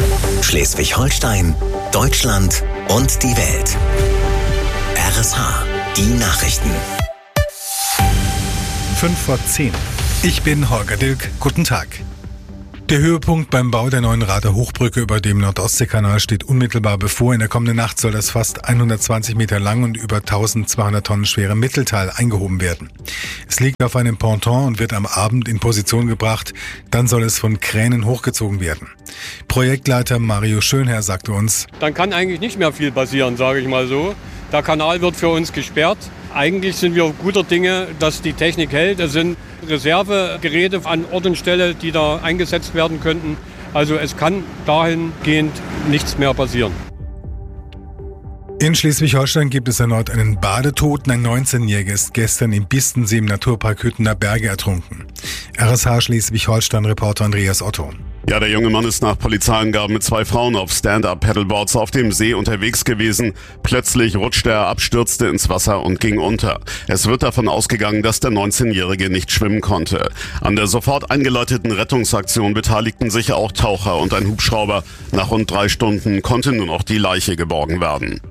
Schleswig-Holstein, Deutschland und die Welt. RSH, die Nachrichten. 5:10. Ich bin Holger Dilk. Guten Tag. Der Höhepunkt beim Bau der neuen Rader Hochbrücke über dem Nord-Ostsee-Kanal steht unmittelbar bevor. In der kommenden Nacht soll das fast 120 Meter lang und über 1200 Tonnen schwere Mittelteil eingehoben werden. Es liegt auf einem Ponton und wird am Abend in Position gebracht. Dann soll es von Kränen hochgezogen werden. Projektleiter Mario Schönherr sagte uns: Dann kann eigentlich nicht mehr viel passieren, sage ich mal so. Der Kanal wird für uns gesperrt. Eigentlich sind wir guter Dinge, dass die Technik hält. Es sind Reservegeräte an Ort und Stelle, die da eingesetzt werden könnten. Also es kann dahingehend nichts mehr passieren. In Schleswig-Holstein gibt es erneut einen Badetoten. Ein 19-Jähriger ist gestern im Bistensee im Naturpark Hüttener Berge ertrunken. RSH Schleswig-Holstein-Reporter Andreas Otto. Ja, der junge Mann ist nach Polizeiangaben mit 2 Frauen auf Stand-Up-Paddleboards auf dem See unterwegs gewesen. Plötzlich rutschte er ab, stürzte ins Wasser und ging unter. Es wird davon ausgegangen, dass der 19-Jährige nicht schwimmen konnte. An der sofort eingeleiteten Rettungsaktion beteiligten sich auch Taucher und ein Hubschrauber. Nach rund 3 Stunden konnte nun auch die Leiche geborgen werden.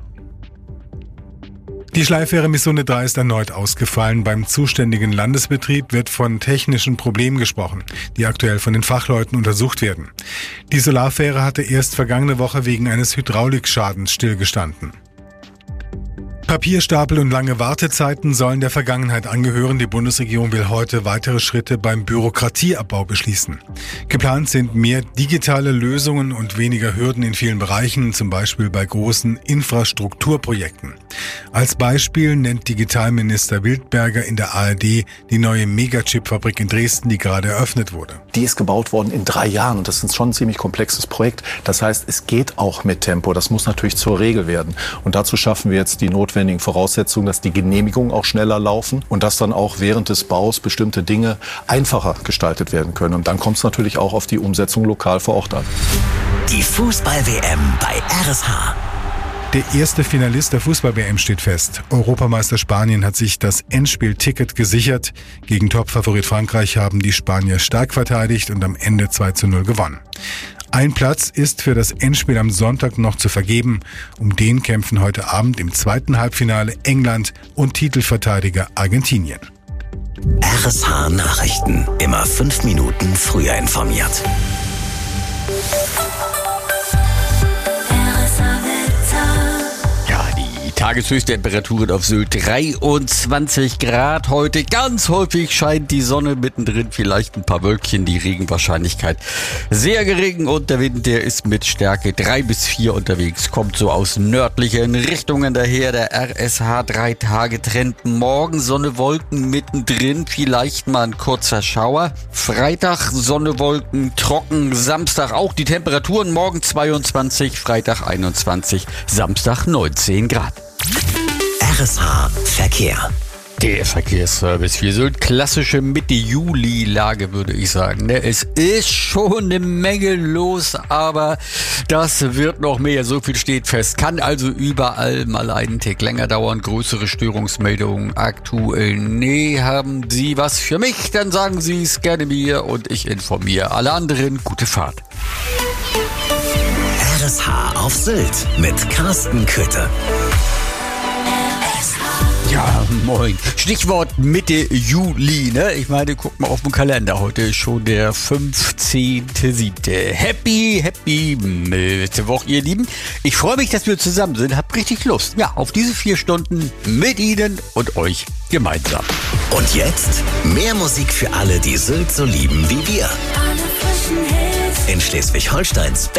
Die Schleifähre Missunde 3 ist erneut ausgefallen. Beim zuständigen Landesbetrieb wird von technischen Problemen gesprochen, die aktuell von den Fachleuten untersucht werden. Die Solarfähre hatte erst vergangene Woche wegen eines Hydraulikschadens stillgestanden. Papierstapel und lange Wartezeiten sollen der Vergangenheit angehören. Die Bundesregierung will heute weitere Schritte beim Bürokratieabbau beschließen. Geplant sind mehr digitale Lösungen und weniger Hürden in vielen Bereichen, zum Beispiel bei großen Infrastrukturprojekten. Als Beispiel nennt Digitalminister Wildberger in der ARD die neue Megachip-Fabrik in Dresden, die gerade eröffnet wurde. Die ist gebaut worden in 3 Jahren und das ist schon ein ziemlich komplexes Projekt. Das heißt, es geht auch mit Tempo. Das muss natürlich zur Regel werden. Und dazu schaffen wir jetzt die notwendigen Voraussetzungen, dass die Genehmigungen auch schneller laufen und dass dann auch während des Baus bestimmte Dinge einfacher gestaltet werden können. Und dann kommt es natürlich auch auf die Umsetzung lokal vor Ort an. Die Fußball-WM bei RSH. Der erste Finalist der Fußball-WM steht fest. Europameister Spanien hat sich das Endspielticket gesichert. Gegen Topfavorit Frankreich haben die Spanier stark verteidigt und am Ende 2:0 gewonnen. Ein Platz ist für das Endspiel am Sonntag noch zu vergeben. Um den kämpfen heute Abend im zweiten Halbfinale England und Titelverteidiger Argentinien. RSH Nachrichten. Immer 5 Minuten früher informiert. Tageshöchsttemperaturen auf Sylt 23 Grad. Heute ganz häufig scheint die Sonne, mittendrin vielleicht ein paar Wölkchen, die Regenwahrscheinlichkeit sehr gering und der Wind, der ist mit Stärke 3 bis 4 unterwegs, kommt so aus nördlichen Richtungen daher. Der RSH 3-Tage-Trend: morgen Sonne, Wolken, mittendrin vielleicht mal ein kurzer Schauer. Freitag Sonne, Wolken, trocken. Samstag auch die Temperaturen, morgen 22, Freitag 21, Samstag 19 Grad. RSH Verkehr. Der Verkehrsservice für Sylt. Klassische Mitte-Juli-Lage, würde ich sagen. Es ist schon eine Menge los, aber das wird noch mehr. So viel steht fest. Kann also überall mal einen Tick länger dauern. Größere Störungsmeldungen aktuell. Nee, haben Sie was für mich? Dann sagen Sie es gerne mir und ich informiere alle anderen. Gute Fahrt. RSH auf Sylt mit Carsten Köthe. Ja, moin. Stichwort Mitte Juli, ne? Ich meine, guck mal auf den Kalender. Heute ist schon der 15.7. Happy Mittwoch, ihr Lieben. Ich freue mich, dass wir zusammen sind. Hab richtig Lust. Ja, auf diese 4 Stunden mit Ihnen und euch gemeinsam. Und jetzt mehr Musik für alle, die Sylt so lieben wie wir. In Schleswig-Holsteins